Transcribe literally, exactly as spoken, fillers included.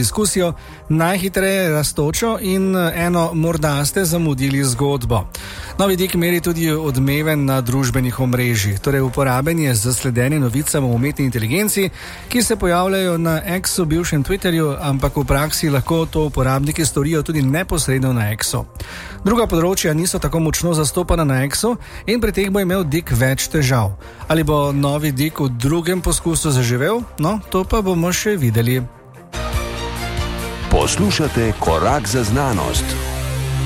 diskusijo, najhitreje rastočo in eno morda ste zamudili zgodbo. Novi Dik meri tudi odmeve na družbenih omrežjih, torej uporaben je za sledenje novicam o umetni inteligenci, ki se pojavljajo na X-u, bivšem Twitterju, ampak v praksi lahko to uporabniki storijo tudi neposredno na X-u. Druga področja niso tako močno zastopana na X-u in pri teh bo imel Dik več težav. Ali bo novi Dik v drugem poskusu zaživel? No, to pa bomo še videli. Poslušate Korak za znanost.